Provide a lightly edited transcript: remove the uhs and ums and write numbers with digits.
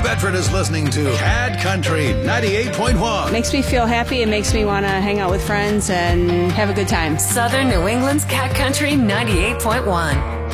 veteran is listening to Cat Country 98.1. Makes me feel happy. It makes me want to hang out with friends and have a good time. Southern New England's Cat Country 98.1.